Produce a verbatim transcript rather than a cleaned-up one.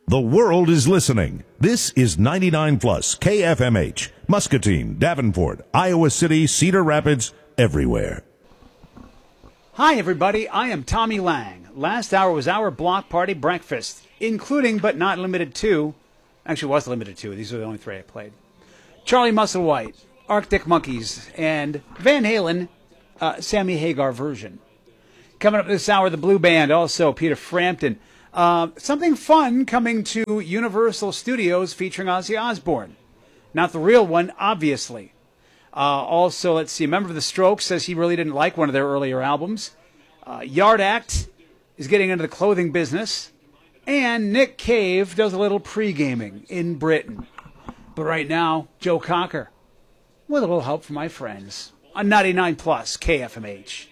The world is listening. This is ninety-nine plus K F M H, Muscatine, Davenport, Iowa City, Cedar Rapids, everywhere. Hi, everybody. I am Tommy Lang. Last hour was our block party breakfast, including but not limited to, actually was limited to, these are the only three I played, Charlie Musselwhite, Arctic Monkeys, and Van Halen, uh, Sammy Hagar version. Coming up this hour, the Blue Band, also Peter Frampton. Uh, something fun coming to Universal Studios featuring Ozzy Osbourne. Not the real one, obviously. Uh, also, let's see, a member of the Strokes says he really didn't like one of their earlier albums. Uh, Yard Act is getting into the clothing business. And Nick Cave does a little pre-gaming in Britain. But right now, Joe Cocker, with a little help from my friends, on ninety-nine plus K F M H.